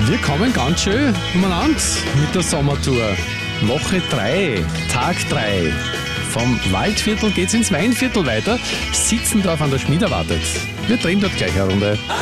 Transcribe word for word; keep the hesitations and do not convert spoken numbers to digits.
Wir kommen ganz schön umeinander mit der Sommertour. Woche drei, Tag drei. Vom Waldviertel geht's ins Weinviertel weiter. Sitzendorf an der Schmied erwartet. Wir drehen dort gleich eine Runde.